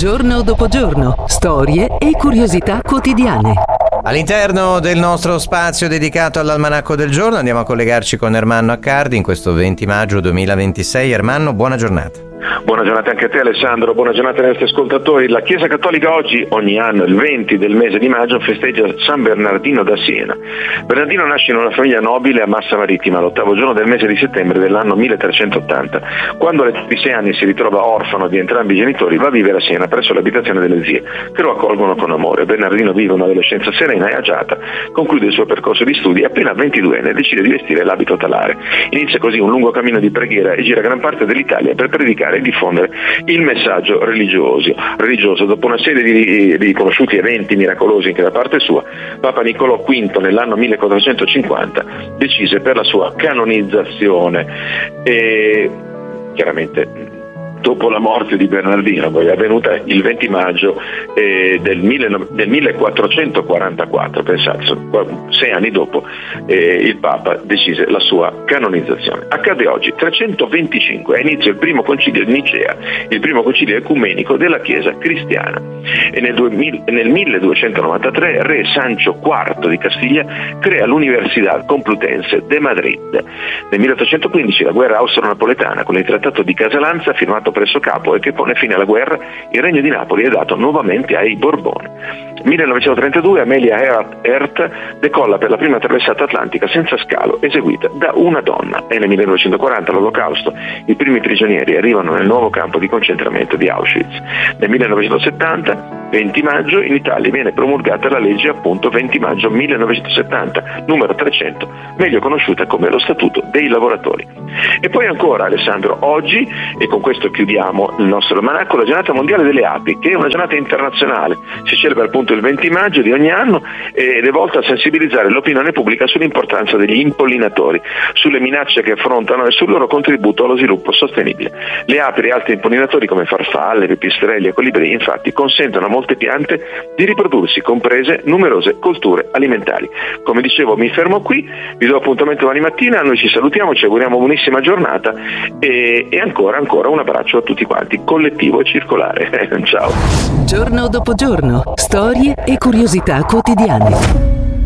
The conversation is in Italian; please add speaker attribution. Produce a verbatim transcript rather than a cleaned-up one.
Speaker 1: Giorno dopo giorno, storie e curiosità quotidiane.
Speaker 2: All'interno del nostro spazio dedicato all'almanacco del giorno andiamo a collegarci con Ermanno Accardi in questo venti maggio duemilaventisei. Ermanno, buona giornata.
Speaker 3: Buona giornata anche a te Alessandro, buona giornata ai nostri ascoltatori. La Chiesa Cattolica oggi, ogni anno, il venti del mese di maggio, festeggia San Bernardino da Siena. Bernardino nasce in una famiglia nobile a Massa Marittima, l'ottavo giorno del mese di settembre dell'anno milletrecentottanta. Quando all'età di sei anni si ritrova orfano di entrambi i genitori, va a vivere a Siena presso l'abitazione delle zie, che lo accolgono con amore. Bernardino vive un'adolescenza serena e agiata, conclude il suo percorso di studi e appena ventiduenne decide di vestire l'abito talare. Inizia così un lungo cammino di preghiera e gira gran parte dell'Italia per predicare e diffondere il messaggio religioso. religioso. Dopo una serie di riconosciuti eventi miracolosi anche da parte sua, Papa Niccolò quinto nell'anno millequattrocentocinquanta decise per la sua canonizzazione e chiaramente dopo la morte di Bernardino, poi è avvenuta il venti maggio eh, del, mille, del millequattrocentoquarantaquattro, pensate, sei anni dopo eh, il Papa decise la sua canonizzazione. Accade oggi, trecentoventicinque, a inizio il primo concilio di Nicea, il primo concilio ecumenico della Chiesa cristiana, e nel, duemila, nel milleduecentonovantatré re Sancho quarto di Castiglia crea l'Universidad Complutense de Madrid. Nel milleottocentoquindici la guerra austro-napoletana, con il trattato di Casalanza firmato presso Capo e che pone fine alla guerra, il regno di Napoli è dato nuovamente ai Borboni. millenovecentotrentadue Amelia Earhart decolla per la prima traversata atlantica senza scalo eseguita da una donna, e nel millenovecentoquaranta l'Olocausto, i primi prigionieri arrivano nel nuovo campo di concentramento di Auschwitz. Nel millenovecentosettanta, venti maggio, in Italia viene promulgata la legge appunto venti maggio millenovecentosettanta, numero trecento, meglio conosciuta come lo Statuto dei lavoratori. E poi ancora Alessandro, oggi, e con questo chiudiamo il nostro almanacco, la giornata mondiale delle api, che è una giornata internazionale, si celebra appunto il venti maggio di ogni anno ed è volta a sensibilizzare l'opinione pubblica sull'importanza degli impollinatori, sulle minacce che affrontano e sul loro contributo allo sviluppo sostenibile. Le api e altri impollinatori come farfalle, pipistrelli e colibri infatti consentono a molte piante di riprodursi, comprese numerose colture alimentari. Come dicevo, mi fermo qui, vi do appuntamento domani mattina, noi ci salutiamo, ci auguriamo buonissima giornata e, e ancora ancora un abbraccio a tutti quanti, collettivo e circolare. Ciao.
Speaker 1: Giorno dopo giorno, storie e curiosità quotidiane.